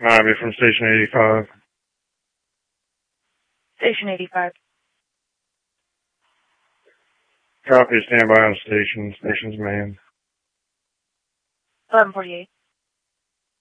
Ivy from Station 85. Station 85. Copy, stand by on station. Station's manned. 1148.